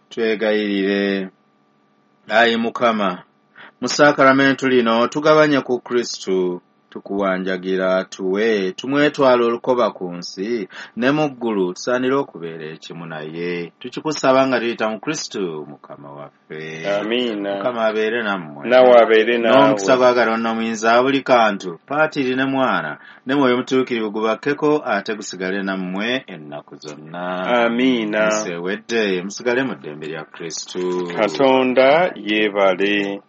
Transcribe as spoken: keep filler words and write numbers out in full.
twegayirire. Ayi Mukama, mu sakramento lino tugabanye ku Kristu, tukuwanjagira tuwe tumwetwala olukoba ku nsi ne mu ggulu tusaanire okubeera ekimu naye. Tukikusaba nga tuyita mu Kristu Mukama waffe. Amiina. Mukama abeere nammwe. Nawe abeere naawe. N'omukisa gwa Katonda omuyinza buli kantu, Paatiri ne Mwana ne Mwoyo Mutuukirivu gubakkeko ate gusigale nammwe ennaku zonna. Amiina. Nsewedde musigale mu ddembe lya Kristu. Katonda yeebale.